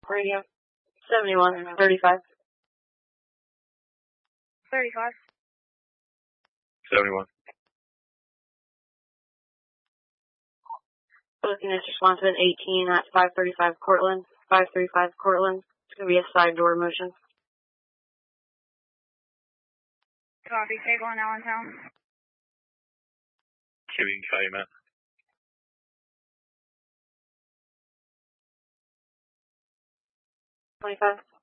Radio 7135. 35. 71. Looking at response at 18 at 535 Cortland. 535 Cortland. It's going to be a side door motion. Copy. Table in Allentown. Queuing Calumet. 25.